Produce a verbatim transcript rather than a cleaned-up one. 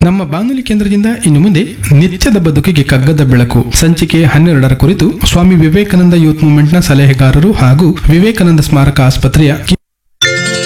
ನಮ್ಮ ಬಾನುಲಿ ಕೇಂದ್ರದಿಂದ ಇನ್ನು ಮುಂದೆ ನಿತ್ಯದ ಬದುಕಿಗೆ ಕಗ್ಗದ ಬೆಳಕು ಸಂಚಿಕೆ ಹನ್ನೆರಡರ ಕುರಿತು ಸ್ವಾಮಿ ವಿವೇಕಾನಂದ ಯೂತ್ ಮೂವ್ಮೆಂಟ್ನ ಸಲಹೆಗಾರರು ಹಾಗೂ ವಿವೇಕಾನಂದ ಸ್ಮಾರಕ ಆಸ್ಪತ್ರೆಯ